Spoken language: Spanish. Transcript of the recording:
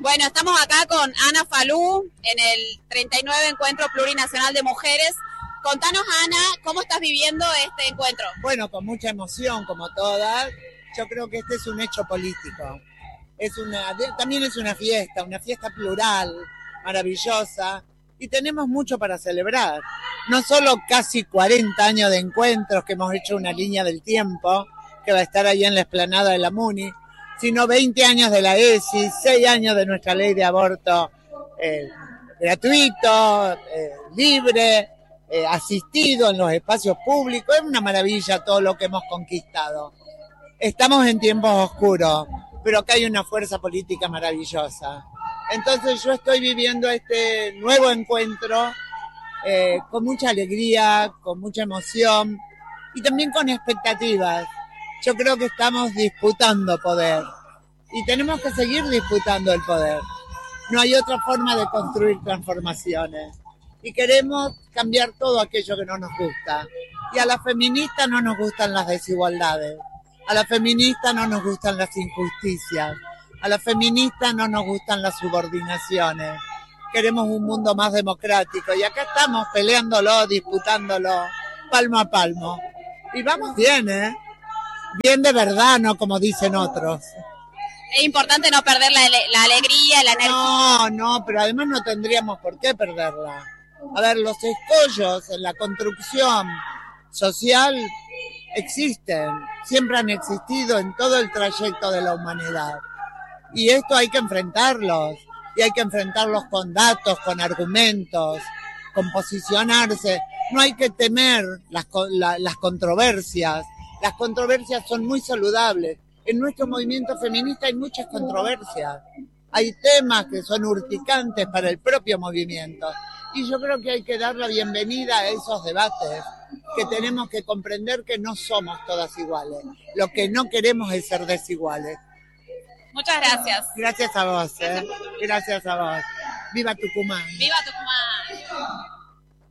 Bueno, estamos acá con Ana Falú en el 39 Encuentro Plurinacional de Mujeres. Contanos, Ana, ¿cómo estás viviendo este encuentro? Bueno, con mucha emoción, como todas. Yo creo que este es un hecho político. También es una fiesta plural, maravillosa, y tenemos mucho para celebrar. No solo casi 40 años de encuentros, que hemos hecho una línea del tiempo, que va a estar ahí en la explanada de la MUNI, sino 20 años de la ESI, 6 años de nuestra ley de aborto gratuito, libre, asistido en los espacios públicos. Es una maravilla todo lo que hemos conquistado. Estamos en tiempos oscuros, pero acá hay una fuerza política maravillosa. Entonces yo estoy viviendo este nuevo encuentro con mucha alegría, con mucha emoción y también con expectativas. Yo creo que estamos disputando poder y tenemos que seguir disputando el poder. No hay otra forma de construir transformaciones y queremos cambiar todo aquello que no nos gusta. Y a las feministas no nos gustan las desigualdades, a las feministas no nos gustan las injusticias, a las feministas no nos gustan las subordinaciones. Queremos un mundo más democrático y acá estamos peleándolo, disputándolo, palmo a palmo. Y vamos bien, ¿eh? Bien de verdad, no como dicen otros. Es importante no perder la alegría, la energía. No, pero además no tendríamos por qué perderla. A ver, los escollos en la construcción social existen, siempre han existido en todo el trayecto de la humanidad. Y esto hay que enfrentarlos, y hay que enfrentarlos con datos, con argumentos, con posicionarse. No hay que temer las controversias. Las controversias son muy saludables. En nuestro movimiento feminista hay muchas controversias. Hay temas que son urticantes para el propio movimiento. Y yo creo que hay que dar la bienvenida a esos debates, que tenemos que comprender que no somos todas iguales. Lo que no queremos es ser desiguales. Muchas gracias. Gracias a vos, Gracias a vos. ¡Viva Tucumán! ¡Viva Tucumán!